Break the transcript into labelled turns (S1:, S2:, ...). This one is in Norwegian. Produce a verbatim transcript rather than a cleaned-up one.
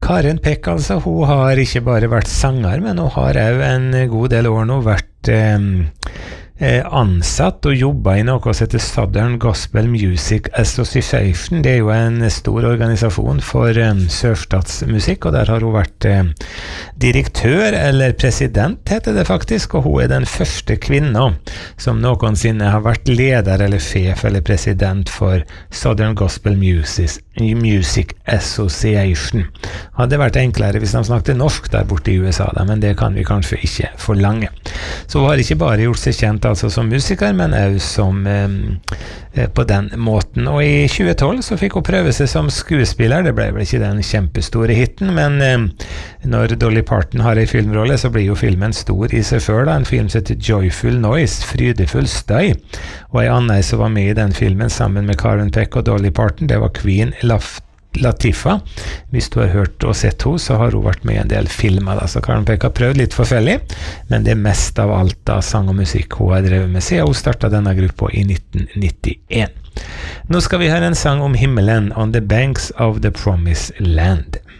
S1: Karen Peck, altså, hun har ikke bare vært sanger, men hun har også en god del år nå vært eh, ansatt og jobbet i noe som heter Southern Gospel Music Association. Det er jo en stor organisasjon for um, sørstatsmusikk, og der har hun vært um, direktør, eller president heter det faktisk, og hun er den første kvinna som noensinne har vært leder eller sjef eller president for Southern Gospel Music, Music Association. Hadde vært enklere hvis de snakket norsk der borte i U S A, da, men det kan vi kanskje ikke forlange. Så hun har ikke bare gjort seg kjent altså som musiker, men også som eh, på den måten. Og i tjue tolv så fikk hun prøve seg som skuespiller. Det ble vel ikke den kjempestore hitten, men eh, når Dolly Parton har en filmrolle, så blir jo filmen stor i seg selv, da. En film som heter Joyful Noise, frydefull støy. Og en annen som var med i den filmen sammen med Karen Peck og Dolly Parton, det var Queen Latifah. Latifah. Hvis du har hørt og sett henne, så har hun vært med i en del filmer, da. Så Karen Peck har prøvd litt forskjellig, men det er mest av alt av sang og musikk hun har drevet med siden hun startet denne gruppa i nitten nittien. Nå skal vi høre en sang om himmelen, On the Banks of the Promised Land.